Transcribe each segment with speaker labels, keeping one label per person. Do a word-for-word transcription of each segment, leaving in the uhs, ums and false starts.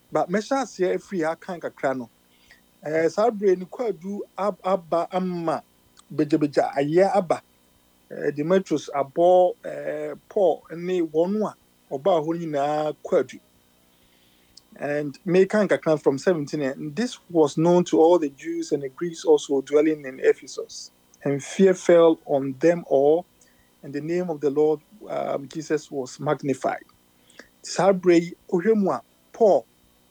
Speaker 1: but measures here free I can't crano. Eh, saa brain kwadu aba amma beja beja aye aba. Eh, Demetrius abo eh, Paul ne wɔn a ɔbaa hɔ nyinaa kwadu. And Mekan Kakran from seventeen, and this was known to all the Jews and the Greeks also dwelling in Ephesus. And fear fell on them all, and the name of the Lord um, Jesus was magnified. Sabre Ohemwa Paul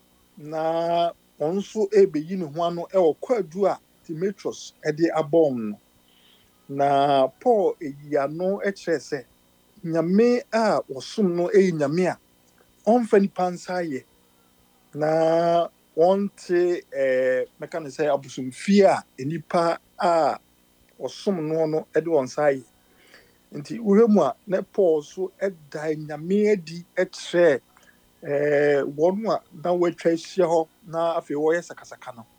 Speaker 1: na onso ebe yi ne ho ano e kwadu a Demetrius e de abom no. Na Paul eyano e kire se nyame a wosom no e nyame a onfa nipa nsa ye na wonte eh meka ne say abusumfie a enipa a wosom no no e de wonsa ye nti wohemu a na Paul so e dai nyame adi e kire eh wonu a na watwa hye ho na afi wo ye sakasaka no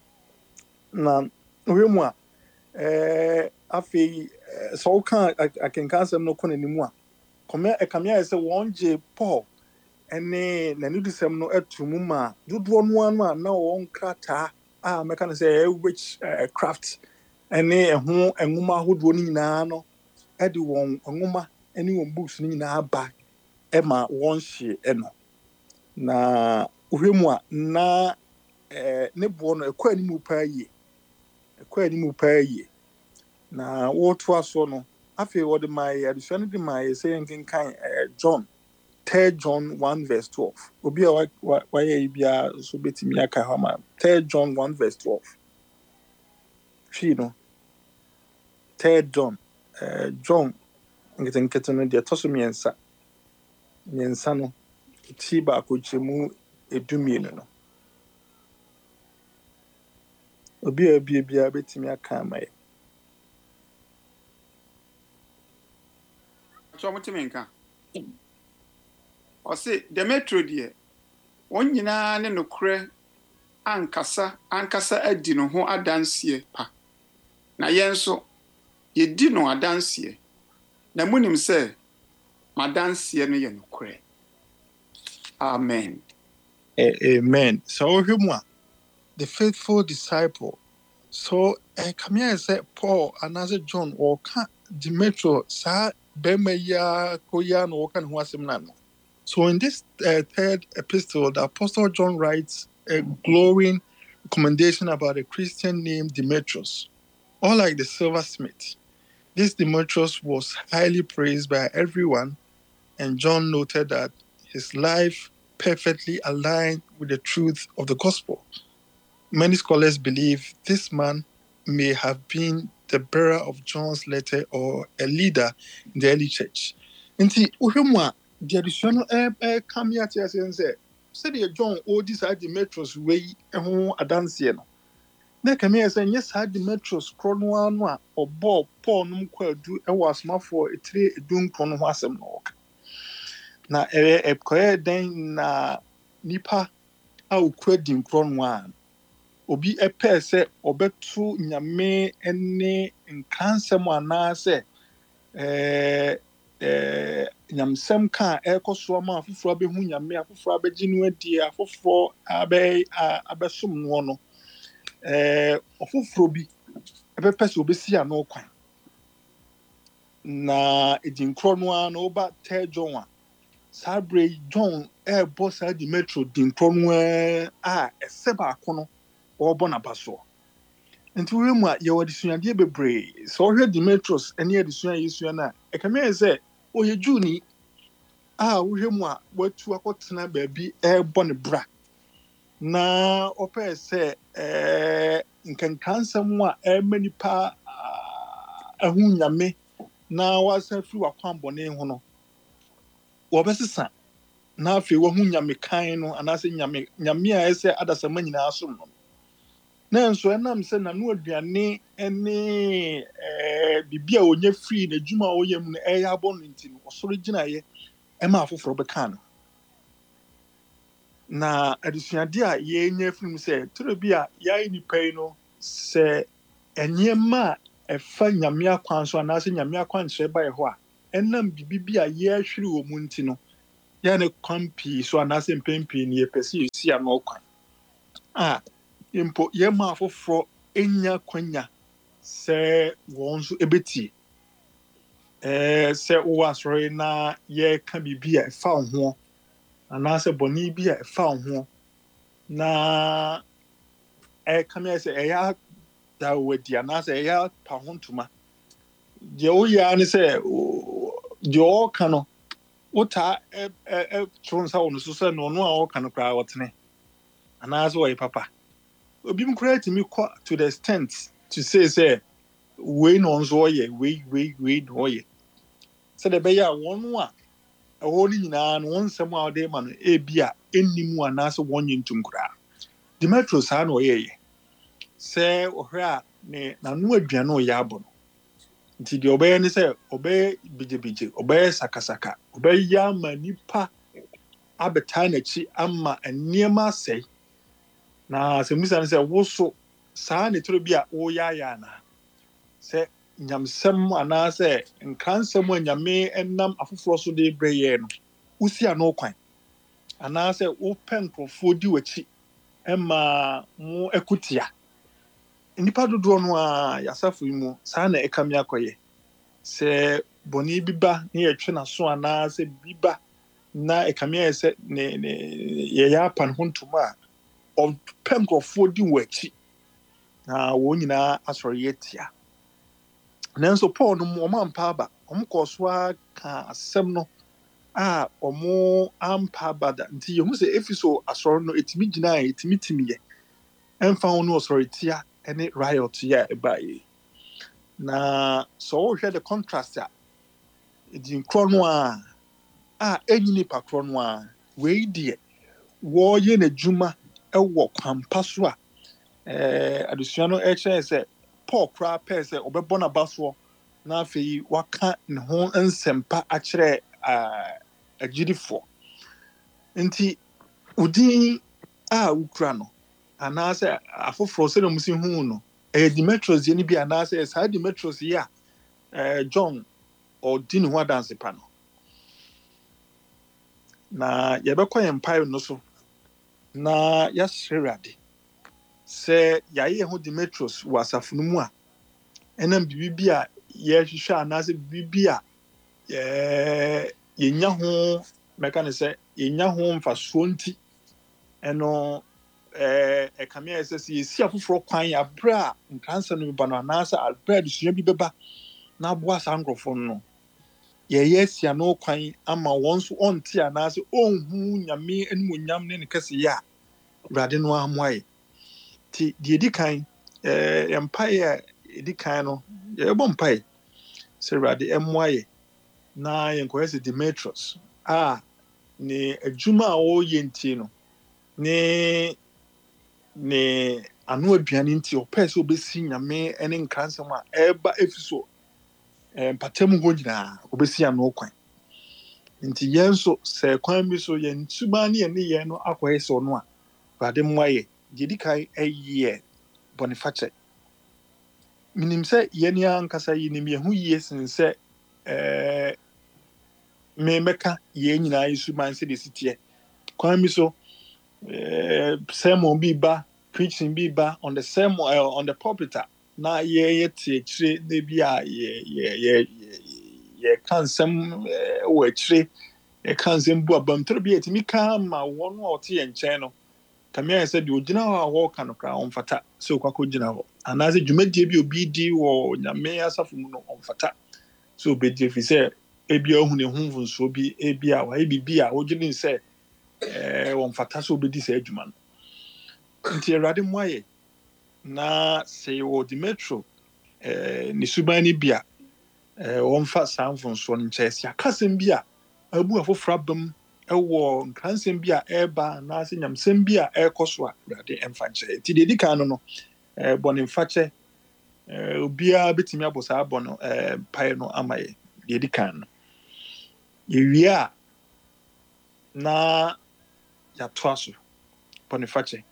Speaker 1: na wohemu a eh afi so kan akenkansem no konanimu a kome ekamia se wonje Paul ene nanudisem no atumu ma dodo no anu a na won krata a meka no say which uh, craft ene eho enwuma hodo ni nyina no e de won enwuma ene won books ni nyina ba e ma won hye eno na uhwemu a na eh ne bo no ekwa ni mu pa yie ekwa ni mu pa yie na wo to aso no afi wo de mai adusua de mai say nkenkan eh, John Third John one verse twelve. Obi a why bia so betimi aka ha ma. Third John one verse twelve. Fi no. Third John. Uh, John ngeten ngeten no de toso miensa. Miensa no ti ba ko chemu edumienu no. Obi a bia bia betimi aka ma.
Speaker 2: So mutimi nka. O se Demetrio de won nyina ne nokre ankasa ankasa adi no ho adansie pa na yenso ye di no adansie na munim se madansie no ye nokre. Amen.
Speaker 1: Amen. So hwemu a the faithful disciple. So eh kamia say Paul and as John or ka Demetrio sa bema ya koya no kan ho asem na no. So in this uh, third epistle, the Apostle John writes a glowing commendation about a Christian named Demetrius. Or like the silversmith, this Demetrius was highly praised by everyone, and John noted that his life perfectly aligned with the truth of the gospel. Many scholars believe this man may have been the bearer of John's letter or a leader in the early church. Nti uhemwa the additional eh come here to say said John all this had Demetrius way ho adanse no. Na come here say yes had Demetrius krono anu a obo Paul num kwadu e wasmafo etire edun krono ho asem no. Na eh ekoye den na nipa a okwadin krono an obi epe se obetu nyame ene nkansem anase eh eh nyamsem ka ekoso ma afoforo abehu nyame afoforo abeginu adi afoforo abe abesom no no eh afoforo bi ebepe se obesi ano kwan na edinkro no an oba Third John Sabre John e boss Demetrio dinkro no a eseba akono obo na baso nti we mu a ye wodi suade bebre so hwe Demetrius ene adusua yesu na e kame say oye juni a wo hwe mu a watu akotena baabi e bo ne bra na ope say eh nkankansam a e manipa ahu nyame na wasa firi wakwambone ho no wo besesa na afi wo hu nyame kan no anase nyame nyame a ese adasama nyina asom no na nso enam se na no aduane ene eh bibia onye free na djuma oyem no eh abo no ntino osoro ginaye e ma afoforo beka no na adusuade a ye nya film se toro bi a ya ni pai no se enyema e fa nyame akwan so anase nyame akwan kyerɛ ba e ho a enam bibia ye ahwiri wo mu ntino ya ne kwampi so anase mpempi ne yepesi esi ano kwan ah impo ye ma afoforo enya kwanya se won so ebeti eh se wo asori na ye ka bibia e fa ho anase boni bia e fa ho na e ka me se e ya da wadi anase e ya pa ho ntuma je o ya ne se jo kano wota e e tronsa wonu so se no no a o kano kra wotene anase wo papa obi m create me to the extent to say say we no nso ye we we we no ye se de be ya wonu a ɛhɔ ni nyinaa no wɔn nsɛm a wɔde ma no ebi a ennimu anaasɛ wɔn nye ntum koraa Demetrius saa na ɔyɛ yɛ sɛ ɔhwɛ a ne n'ano aduane ɔyɛ abɔ no nti deɛ ɔbɛyɛ ne sɛ ɔbɛyɛ bigyebigye ɔbɛyɛ sakasaka ɔbɛyɛ ama nipa abɛtaa n'akyi ama nneɛma asɛe na sɛ musa ne sɛ woso saa ne toro bi a wɔyɛ ayɛ ana sɛ nyamsɛm anaasɛ nkransɛm a nyame ɛnam afoforɔ so de brɛ yɛ no usi ano kwan anaasɛ wopɛ nkurɔfoɔ di w'akyi ɛma mo akutia nipa dodoɔ no a yasafo yi mu saa na ɛka me akɔyɛ sɛ bɔne bi ba ne yɛtwe n'aso anaasɛ bi ba na ɛka me ayɛ sɛ ne ne yɛyɛ apa ne ho ntom a ɔpɛ nkurɔfoɔ di w'akyi na wɔn nyinaa asɔre yɛ tia nanso Paul no mo ɔmo ampa aba ɔmo kɔ so aka asɛm no a ɔmo ampa aba da nti yehu sɛ Efeso asɔre no etimi gyina a etimi timi yɛ ɛmfa ho no ɔsɔre tia ɛne riot yɛ ɛba yi na so wohwɛ the contrast a edin kro no a a enyini pa kro no a wei die wɔyɛ n'adwuma ɛwɔ kwampa so a eh adusua no ɛkyerɛ sɛ Paul kra pɛ sɛ ɔbɛbɔ na basoɔ na afei waka ne ho nsɛmpa akyerɛ a agidifo nti udin a ukra no anaasɛ afoforo sɛ na musi hu no ɛyɛ Demetrius yɛ ni bi anaasɛ saa Demetrius yɛ a John ɔdi ne ho adanse pa no na yɛbɛkɔ yɛn mpae no so na yɛahyerɛ Awurade sɛ yɛayɛ ho Demetrius wɔ asafo no mu a ɛnam bibi a yɛhwehwɛ anaasɛ bibi a yɛnya ho mɛka ne sɛ yɛnya ho mfasoɔ nti ɛno ɛka me ayɛ sɛ sɛ yɛsi afoforɔ kwan abrɛ a nkransa no bɛba no anaasɛ abrɛ a adesua bi bɛba na aboa saa nkurɔfoɔ no yɛyɛ asia no kwan ama wɔn nso ɔnte anaasɛ ɔnhu nyame animonyam ne ne kɛseyɛ a Awurade no amoayɛ nti deɛ di kan yɛmpaeɛ a ɛdi kan no yɛbɔ mpaeɛ sɛ Awurade ɛmoayɛ na yɛnkɔyɛ sɛ Demetrius a ne adwuma a wɔyɛ ntie no ne ne ano aduane nti ɔpɛ sɛ obɛsi nyame ne nkransɛm a ɛba Efeso mpatam hɔ nyinaa obɛsi ano kwan nti yɛn nso sɛ kwan bi so yɛn suba ne yɛn ne yɛn no akɔyɛ sɛ ɔno a Awurade mmoayɛ deɛ di kan ɛyɛ bɔnefakyɛ minim sɛ yɛn ankasa yi nim yɛn ho yie sen sɛ ɛɛ me mɛka yɛn nyinaa yi suban sɛ de sitiɛ kwan bi so ɛɛ sermon bi ba preaching bi ba on the sermon uh, on the pulpit na yɛyɛ te akyire na bi a yɛ yɛ yɛ yɛ ka nsɛm wɔ akyire yɛ ka nsɛm bu abamtoro bi yɛtumi ka ma wɔn a ɔte yɛn nkyɛn no kamea sɛ deɛ ogyina hɔ a wɔka no koraa ɔmfata sɛ ɔkɔkɔ gyina hɔ anaasɛ dwumadie bi obi di wɔ nyame asafo mu no ɔmfata sɛ obɛdi ɛfiri sɛ ebi ahu ne ho mfonsoɔ bi ebi a wayɛ biribi a wogyene sɛ ɛɛ wɔmfata sɛ obɛdi saa adwuma no nti Awurade mmoayɛ na sɛ yɛwɔ Demetrio ɛɛ ne suban no bi a ɛɛ wɔmfa saa mfonsoɔ no nkyɛn si akasɛm bi a abu afoforɔ abam ɛwɔ nkransɛm bi a ɛba anaasɛ nyamsɛm bi a ɛrekɔ so a Awurade ɛmfa nkyɛn nti deɛ di kan no no ɛɛ bɔne mfakyɛ ɛɛ obiara bɛtumi abɔ saa bɔ no ɛɛ mpae no ama yɛ deɛ di kan no yɛwie a na yɛatoa so bɔne mfakyɛ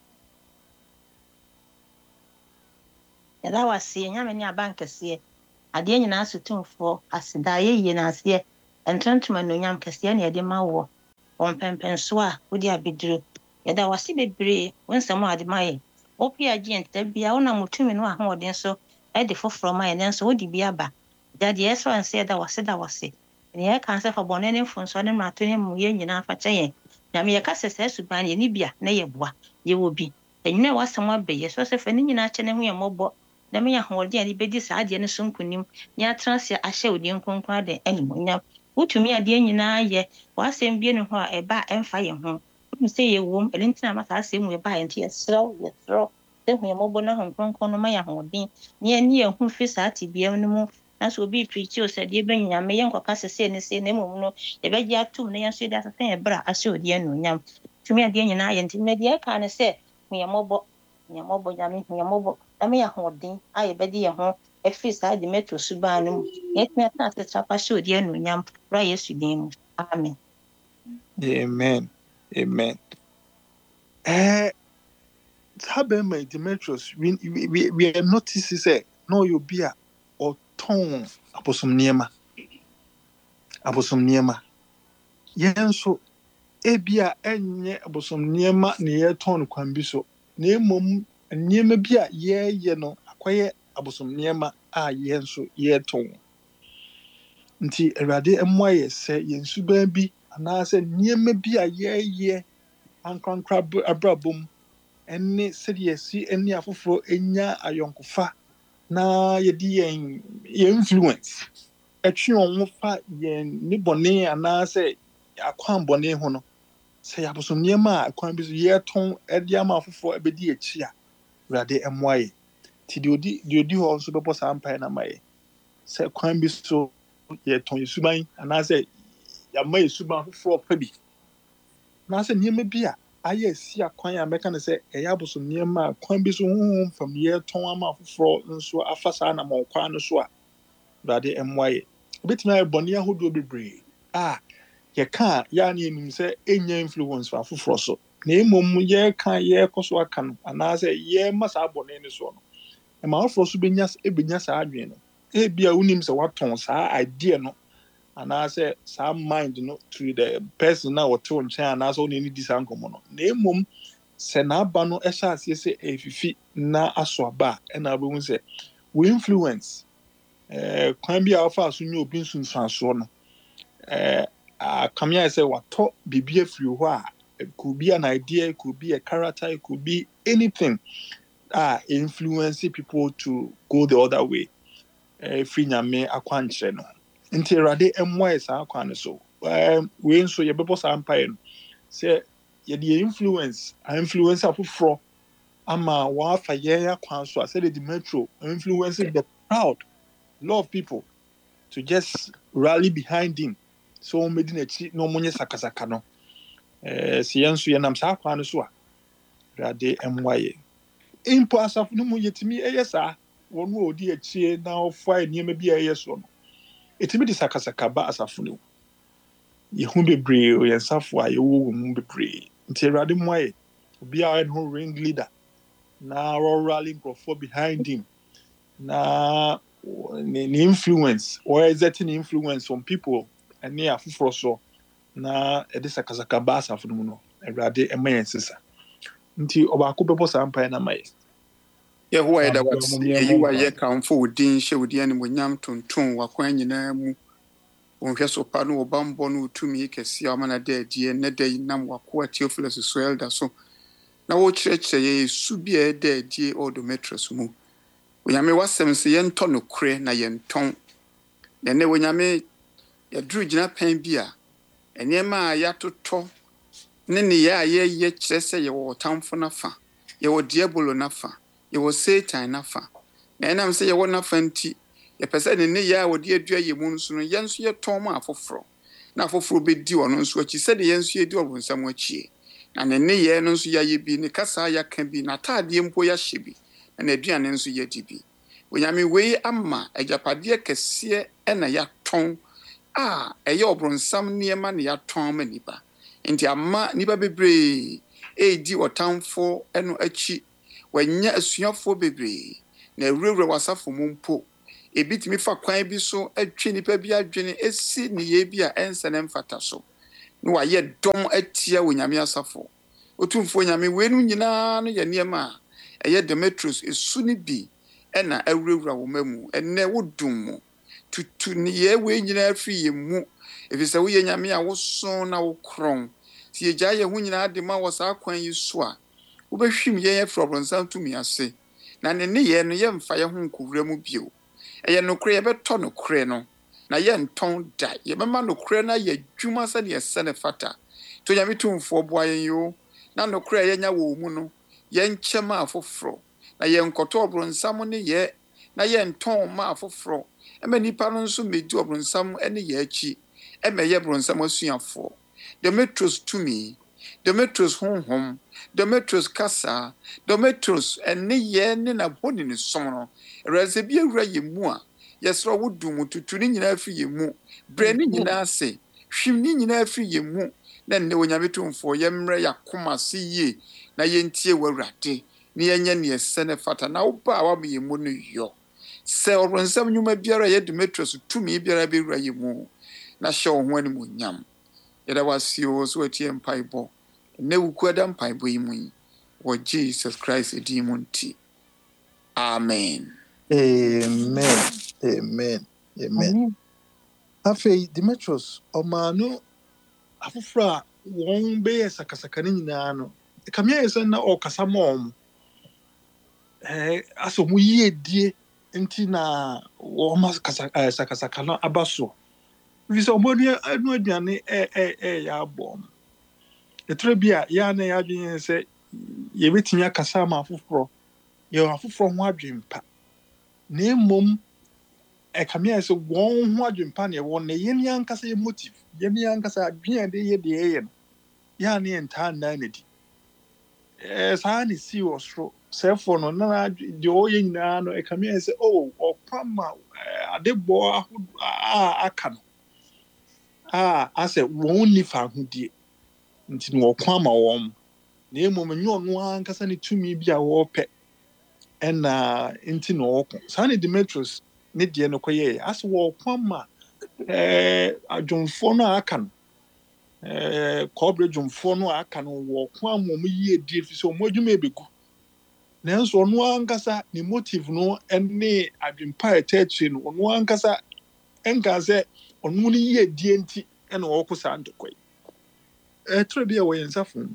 Speaker 3: yɛda wase nyame ne abankɛseɛ adeɛ nyinaa so tumfoɔ aseda yɛyie na aseɛ ɛntontoma nonyam kɛseɛ na yɛde ma wɔ wɔn pɛmpɛnso a wode abɛduro yɛda wase bebree wo nsɛm a ade ma yɛ wopɛ agye ntɛ bia wonam tumi no ahoɔden so ɛde foforɔ ma yɛ nanso wode bi aba da deɛ ɛsɛ ɔnsɛ yɛda wase da wase ne yɛka sɛ fa bɔne ne mfonso ne mmarato ne mu yɛn nyinaa fa kyɛ yɛn nyame yɛka sɛ saa suban yɛ ne bia na yɛboa yɛwɔ bi ɛnwene a wasɛm abɛyɛ so sɛ fa ne nyinaa kyɛ ne ho yɛ mmɔbɔ na meyɛ ahoɔden a ne bɛdi saa adeɛ no so nkonim ne atena ase ahyɛ wo din kronkron ade animuonyam wotumi adeɛ nyinaa yɛ wasɛm bie ne ho a ɛba a ɛmfa yɛn ho wonim sɛ yɛwom ɛno nti na ma saa asɛm mu ɛba a ɛnti yɛserɛw yɛserɛw sɛ hu yɛ mmɔbɔ no ho kronkron no ma yɛ ahoɔden ne yɛne yɛn ho firi saa tebea no mu na so obi preachi o sɛ deɛ bɛnya nyame yɛnkɔka sɛ sɛ ne sɛ na mmom no yɛbɛgye atom na yɛn nso yɛde asesa yɛ berɛ a ahyɛ odi anuonyam tumi adeɛ nyinaa yɛ nti na deɛ ɛka ne sɛ hu yɛ mmɔbɔ hu yɛ mmɔbɔ nyame hu yɛ mmɔbɔ na ma yɛ ahoɔden a yɛbɛde yɛn ho afiri saa de metro suban no mu yɛtumi atena ase trapa hyɛ odi anuonyam bra Yesu din mu amen
Speaker 1: Amen. Amen. Eh, saa bɛrima Demetrius, we we we we are noticing say no you be a ɔtɔn abosom nneɛma. Abosom nneɛma. Yɛn nso ebi a ɛnyɛ abosom nneɛma na yɛtɔn no kwan bi so. Na mmom nneɛma bi a yɛyɛ no akɔyɛ abosom nneɛma a yɛn nso yɛtɔn. Nti Awurade mmoa yɛ sɛ yɛn suban bi anaasɛ nneɛma bi a yɛyɛ ankrankra abrabom ɛne sɛdeɛ si ɛne afoforɔ ɛnya ayɔnkofa na yɛde yɛn yɛn influence ɛtwe wɔn fa yɛn ne bɔne anaasɛ akwanbɔne ho no sɛ yɛabosom nneɛma a akwan bi so yɛtɔn ɛde ama afoforɔ ɛbɛdi akyi a Awurade mmoa yɛ nti deɛ odi deɛ odi hɔ nso bɛbɔ saa mpae na ma yɛ sɛ kwan bi so yɛtɔn yɛ suban anaasɛ yɛama yɛ suban foforɔ pa bi anaasɛ nneɛma bi a ayɛ si akwan a mɛka no sɛ ɛyɛ abosom nneɛma a kwan bi so honhom fam yɛtɔn ama foforɔ nso afa saa na mɔkwan no so a Awurade mmoa yɛ obɛtumi ayɛ bɔne ahodoɔ bebree a yɛka a yɛa ne yɛnim sɛ ɛnya influence fa foforɔ so na mmom yɛka yɛkɔ so aka no anaasɛ yɛma saa bɔne no so no ɛma foforɔ so bɛnya ɛbɛnya saa adwene no ebi a wonim sɛ watɔn saa idea no anaasɛ saa mind no to the person na wɔte wɔn nkyɛn anaasɛ wɔn ani di saa nkɔmɔ no na mmom sɛ n'aba no ɛhyɛ aseɛ sɛ efifi na aso aba a ɛna abɛhu sɛ wo influence ɛɛ kwan bi a wɔfa so nye obi nsunsuansoɔ no ɛɛ akame ayɛ sɛ watɔ biribi afiri hɔ a it could be an idea, it could be a character, it could be anything ah influence people to go the other way free nyame akwankyerɛ no nti Awurade mmoa saa kwan no so um we nso yɛbɛbɔ saa mpae no sɛ yɛde influence a influence afoforɔ ama wafa yɛn akwan so a sɛ the metro influencing the crowd a lot of people to just rally behind him so ɔmmɛdi n'akyi na ɔmonyɛ sakasaka no eh sɛ yɛn nso yɛnam saa kwan no so a Awurade mmoa yɛn impo asafo no mu yɛtumi ɛyɛ saa wɔn a ɔdi akyire na ɔfa nneɛma bi a ɛyɛ so no etimi de sakasaka ba asafo no yehu bebree o yɛnsafo a yɛwɔ wɔn mu bebree nti Awurade mmoa yɛ obi a ɛno ring leader na rally nkurɔfoɔ behind him na ne influence or exerting influence on people ɛne afoforɔ so na ɛde sakasaka ba asafo no mu no Awurade ɛma yɛn sesa nti ɔbaako bɛbɔ saa mpae na ma yɛ
Speaker 2: Yehowa yɛda wase yeyiwa yɛ kamfo wo din hyɛ wo din animuonyam tonton wakwan nyinaa mu wonhwɛ so pa no wɔbambɔ no tumi kɛse a mana da adie ne da nam wakoa Theophilus so elda so na wo kyerɛkyerɛ yɛ su bi a da adie odometros mu wonyame wasɛm sɛ yɛntɔ no kore na yɛntɔn na ne wonyame yɛduru gyina pan bi a ɛnɛma a yɛatotɔ ne ne yɛ a yɛyɛ kyerɛ sɛ yɛwɔ tamfo na fa yɛwɔ diabolo na fa yɛwɔ Satan na fa na ɛnam sɛ yɛwɔ na fa nti yɛpɛ sɛ ne ne yɛ a wɔde adua yɛ mu nso no yɛn nso yɛtɔn ma afoforɔ na afoforɔ bɛdi ɔno nso akyi sɛ de yɛn nso yɛdi ɔbonsam akyi na ne ne yɛ no nso yɛayɛ bi ne kasa yɛaka bi na ataadeɛ mpo yɛahyɛ bi na aduane nso yɛdi bi wonyame wei ama agyapadeɛ kɛseɛ ɛna yɛatɔn a ɛyɛ ɔbonsam nneɛma na yɛatɔn ma nipa nti ama nipa bebree ɛdi ɔtamfo ɛno akyi wanya asuafoɔ bebree na awurawura wasafo mu mpo ebi timi fa kwan bi so atwe nipa bi adwene esi ne ye bi a ense ne mfata so no wa ye dom atia wo nyame asafo otumfo nyame wenu nyina no ye niema a eye Demetrius esu ni bi ena awurawura wo mamu enne wodum mu tutu ne ye we nyina afi ye mu efise wo ye nyame a wo so na wo kron ti ye gya ye hu nyina de ma wo sa kwan yi so a wo behwim ye ye frobronsan tumi ase na ne ne ye no ye mfa ye hu nkowura mu bio eye no kre ye beto no kre no na ye nton da ye bema no kre na ye dwuma se ne sene fata to nyame tumfo boa ye yo na no kre ye nya wo mu no ye nchema afoforo na ye nkoto obronsam ne ye na ye nton ma afoforo ema nipa no nso medi obronsam ene ye achi ema ye bronsam asuafo Demetrius tumi Demetrius honhom Demetrius kasa Demetrius ene ye ne na boni ne som no reze bi awura ye mu a yesro wodum tutu ni nyina afi ye mu bre ni nyina ase hwim ni nyina afi ye mu na ne onyame tumfo ye mre yakoma se ye na ye ntie wawurade ni yenye ne sene fata na wo ba wa ye mu no yo se obronsam nyuma biara ye Demetrius tumi biara be wura ye mu na hye wo ho ani mu nyam yeda wasio so atie mpaibo ne wukwada mpaibo yi mu wo Jesus Christ edimunti amen.
Speaker 1: Amen. Amen. Amen. Afei Demetrius omanu afufra won be sakasaka ni nyina no kamia yesa na okasa mom eh aso mu yiedie nti na wo ma sakasaka no abaso visa omoni anu aduane eh eh eh ya bom etre bia ya na ya dwen se ye betimi akasa ma afufro ye afufro ho adwempa na mom e kamia se won ho adwempa na won na ye ni ankasa ye motive ye ni ankasa adwen de ye de ye no ya na enta na na di eh sa ni si osro sefo no na de o ye nyina no e kamia se oh opama adebo a aka no ah ase won ni fa hudie nti no kwama won na emom nyo no ankasa ni tumi bia wo pe ena nti no okon sa ni Demetrius ne de no koye ase wo kwama eh adwumfo no aka no eh kobre dwumfo no aka no wo kwama mo yie die fi so mo adwuma ebegu nanso no ankasa ni motive no ene adwumpa etachie no no ankasa enka se onu ni yie die nti ena wo kosa ntokoy eh trebi e wo yensafo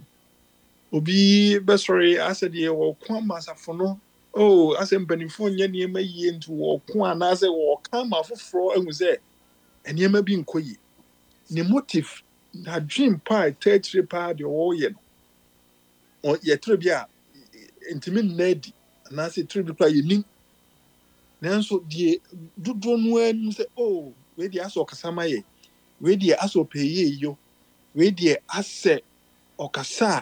Speaker 1: obi besori ase de wo kwama asafo no oh ase mpanifo nya niema yie nti wo kwa na ase wo kama foforo ehu se niema bi nkoyi ni motive na dream pa etachie pa de wo ye no o ye trebi a intimi nadi na ase trebi pa ye nim nanso die dodo no anu se oh we di aso kasama ye we di aso peye yo we di ase okasa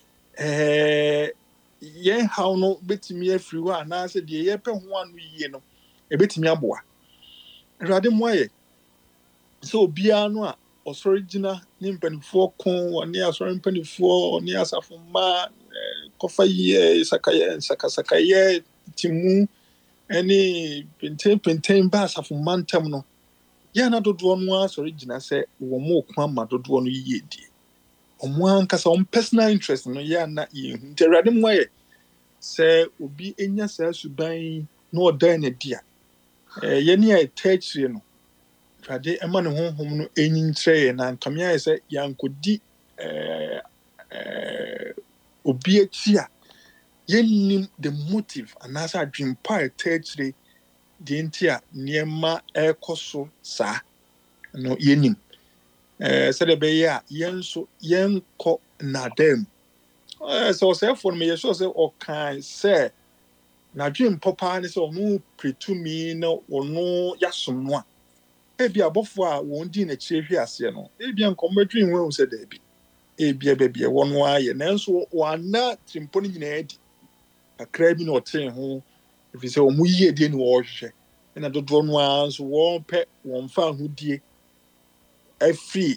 Speaker 1: eh ye how no betimi afiri wa na ase die ye pe ho anu yie no e betimi aboa rade moye so bia no a original ni mpanifo kon oni asori mpanifo oni asafo ma kofa ye sakaye sakasakaye timu any penten penten ba asafo mantam no ya na dodo no asori gina se wo mo kwa ma dodo no yie die omo ankasa on personal interest no ya na ye nterade moye se obi enya sa suban no odan na dia eh ye ne ya techie no rade ema ne honhom no enyintre na nkamia se yankodi eh eh obi atia yenim the motive anasa adwempa etachire de ntia niema ekoso sa no yenim eh sede be ya yenso yenko nadem eh so say for me so say o kan say na dwempa pa ne say onu pretumi no onu yasom no a ebi abofo a won di na chirehwe ase no ebi ankomadwin hu se da bi ebi ebebe wono aye nanso wana trimpo ni nyina adi akra bi na oten ho efi se omu yie die ni wo hwehwe na dodo no anso won pe won fa hudie afi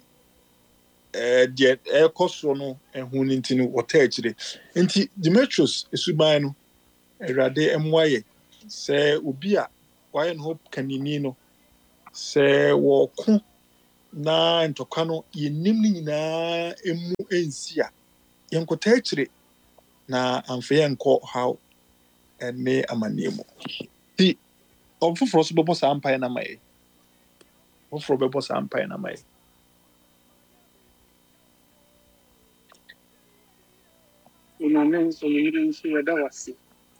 Speaker 1: eh de ekoso no ehu ni ntini wota akire nti Demetrius esuban no erade emwaye se obi a why and hope canino say walk na ntokano yenimni na emu ensia yenkotaachire na amfe yenko how ene amanemu ti ofoforo so bebo sa ampa na mai ofoforo bebo sa ampa na mai
Speaker 4: Unane so yiri nso yada wase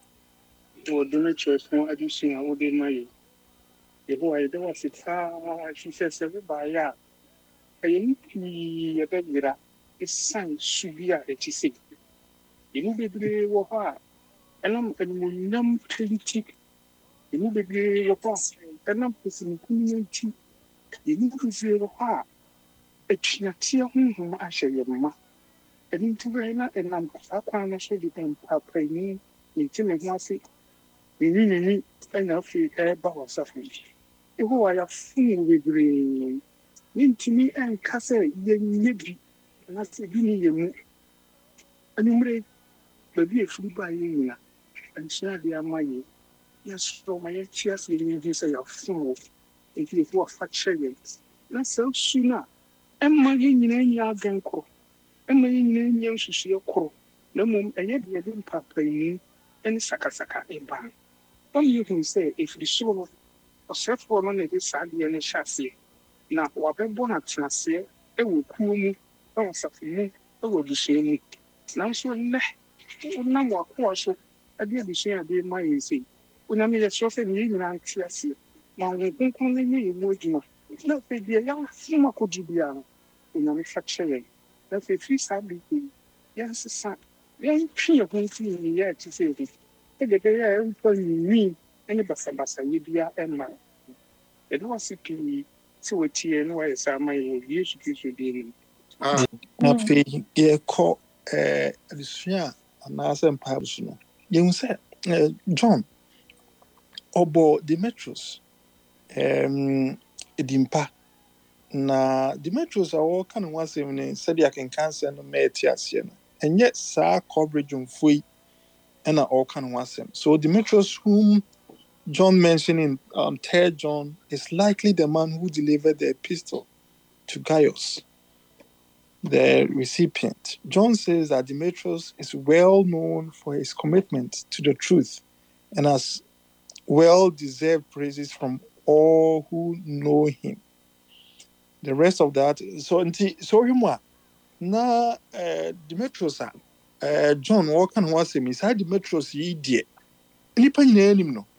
Speaker 4: wo dona chefon adusun a wo de mai yebo ayi da wase ta shi se se ba ya ayi ni yada gira isan subia e ti se imu bebre wo ha enam enum twenty imu bebre wo ha enam pesin kunyanti imu bebre wo ha etwiatia honhom ahye yema eni tuwe na enam akwan no so di empapani ni timi ho ase ni ni ni ena fi e ba wasafu eho wa ya fun bebre ni timi en kase ye nyebi na se bi ni yemu animre baby efuru ba ye nyina ansia de amaye yes so my cheers ni ni say ya fun e fi fo fa chere na so suna emma ye nyina nya ganko emma ye nyina nya nsusu koro na mum eye de de mpapani en sakasaka eba Tom you can say if the show of self for no ne sa de ne hyase na wabɛbɔ na tenase e wo kuo mu e wo safu mu e wo bishe mu na so ne na mo akɔ so ade bishe ade ma yesi una mi le so fe ni nyina ntiase na wo konkon ne yi mu adwuma na fe bia ya fuma kodu bia una mi fa kyerɛ na fe free sa bi yes sa yan twi ho nti ni ya ti se bi e de be ya mfa ni ni basa basa yi bia e ma e do wasipi so wetie no why say my yesu kristo dey
Speaker 1: ah na fe ye ko eh adisua anase mpa so no yen say John obo Demetrius em edimpa na Demetrius awo kan wasem ne said ya kan cancer no meti ase no enye sa coverage mfoi na all kan wasem so Demetrius whom John mentioned in um, Third John is likely the man who delivered the epistle to Gaius, the recipient. John says that Demetrius is well known for his commitment to the truth and has well-deserved praises from all who know him. The rest of that, so so him na uh, Demetrius uh, John Walker was him. Is Demetrius ye dear? Nipa nyina anim no.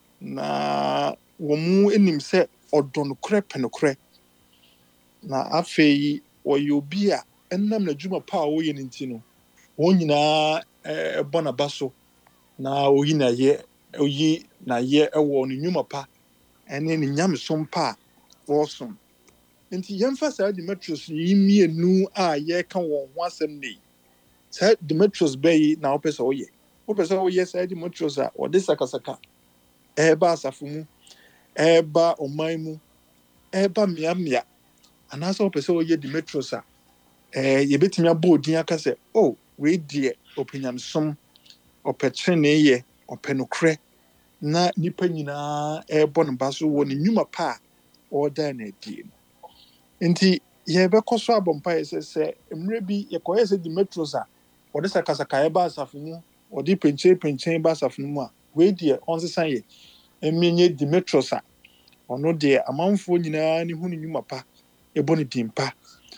Speaker 1: Na wɔn anim sɛ ɔdɔ nokorɛ pɛ nokorɛ na afei wɔyɛ obi a ɛnam n'adwuma pa a wɔyɛ ne nti no wɔn nyinaa ɛbɔ n'aba so na oyi n'ayɛ oyi n'ayɛ ɛwɔ ne nnwuma pa ɛne ne nyamesom pa a wɔsom nti yɛmfa saa Demetrius yi mmienu a yɛka wɔn ho asɛm ne saa Demetrius bɛyi na wɔpɛ sɛ wɔyɛ wɔpɛ sɛ wɔyɛ saa Demetrius a wɔde sakasaka eba asafo mu eba ɔman mu eba miamia anaasɛ ɔpɛ sɛ ɔyɛ Demetrius a eh yɛbɛtumi abɔ odin aka sɛ oh wei deɛ ɔpɛnyamsom ɔpɛtreneyɛ ɔpɛnokorɛ na nipa nyinaa ɛbɔ ne ba so wɔ ne nnwuma pa a ɔda na adie no nti yɛbɛkɔ so abɔmpa yɛ sɛ sɛ mmerɛ bi yɛkɔyɛ sɛ Demetrius a ɔde sakasaka ɛba asafo mu ɔde penkyɛn penkyɛn ba asafo mu a wei deɛ ɔnsesan yɛ emenye Demetrius a ɔno deɛ amanfoɔ nyinaa ne hu ne nnwuma pa ɛbɔ ne din pa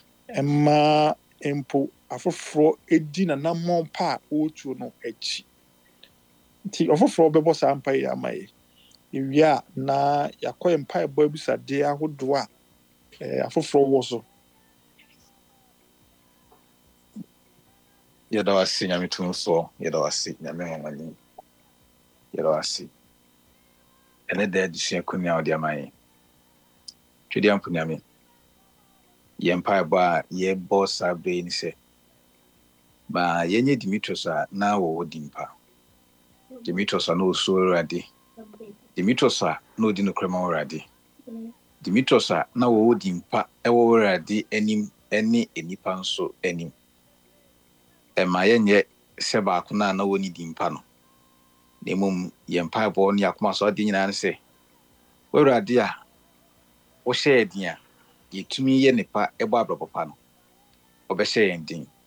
Speaker 1: ɛma empo afoforo edi na namɔn pa a ɔretuo no akyi nti afoforo bɛbɔ saa mpa yi ama yɛ ewia na yakɔ mpa ɛbɔ abusade ahodoɔ a eh afoforo wɔ so
Speaker 5: yɛda wase nyame tumfoɔ yɛda wase nyame mamani yɛda wase ɛne da adesua kunia ɔde ama yɛ twɛdi ampo nyame yɛmpa ɛbɔ a yɛbɔ saa bɛyi ne sɛ ba yɛnyɛ Demetrius a na wɔwɔ dimpa Demetrius a na ɔsuo Awurade Demetrius a na ɔdi no krama Awurade Demetrius a na wɔwɔ dimpa ɛwɔ Awurade anim ɛne enipa nso anim ɛma yɛnyɛ sɛ baako na na wɔni dimpa no na mmom yɛmpa ɛbɔ ne akoma so ɔde nyinaa ne sɛ Awurade a wohyɛ yɛn din a yɛtumi yɛ nipa ɛbɔ abrabɔpa no ɔbɛhyɛ yɛn din